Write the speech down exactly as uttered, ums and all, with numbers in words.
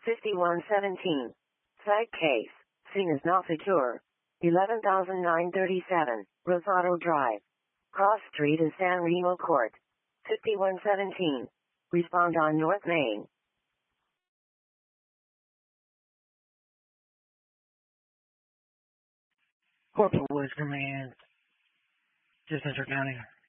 fifty-one seventeen. Site case. Scene is not secure. eleven thousand nine hundred thirty-seven. Rosado Drive. Cross Street in San Remo Court. fifty-one seventeen. Respond on North Main. Corporal Woods Command, Central County.